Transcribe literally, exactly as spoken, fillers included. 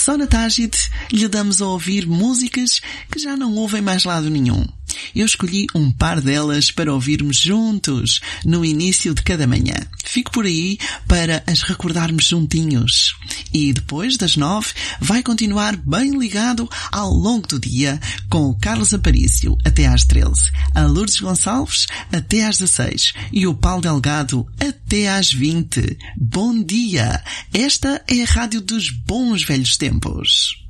só na Tágide lhe damos a ouvir músicas que já não ouvem mais lado nenhum. Eu escolhi um par delas para ouvirmos juntos no início de cada manhã. Fico por aí para as recordarmos juntinhos. E depois das nove vai continuar bem ligado ao longo do dia com o Carlos Aparício até às treze, a Lourdes Gonçalves até às dezesseis e o Paulo Delgado até às vinte. Bom dia! Esta é a rádio dos bons velhos tempos.